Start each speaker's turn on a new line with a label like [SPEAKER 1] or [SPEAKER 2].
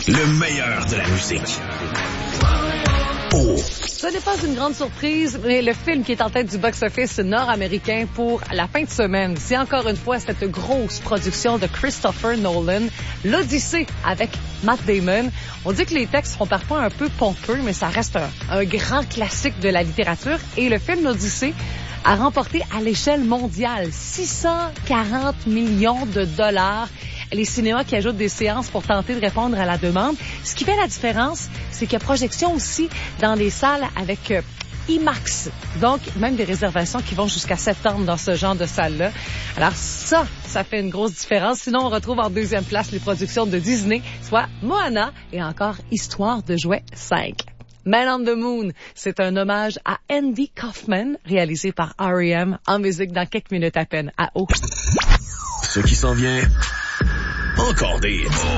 [SPEAKER 1] Le meilleur de la musique. Oh.
[SPEAKER 2] Ce n'est pas une grande surprise, mais le film qui est en tête du box-office nord-américain pour la fin de semaine, c'est encore une fois cette grosse production de Christopher Nolan, l'Odyssée avec Matt Damon. On dit que les textes sont parfois un peu pompeux, mais ça reste un grand classique de la littérature. Et le film l'Odyssée a remporté à l'échelle mondiale 640 millions de dollars. Les cinémas qui ajoutent des séances pour tenter de répondre à la demande. Ce qui fait la différence, c'est qu'il y a projection aussi dans les salles avec IMAX. Donc, même des réservations qui vont jusqu'à septembre dans ce genre de salle-là. Alors ça fait une grosse différence. Sinon, on retrouve en deuxième place les productions de Disney, soit Moana et encore Histoire de jouets 5. Man on the Moon, c'est un hommage à Andy Kaufman, réalisé par R.E.M. en musique dans quelques minutes à peine à haut.
[SPEAKER 1] Ce qui s'en vient, encore des hits.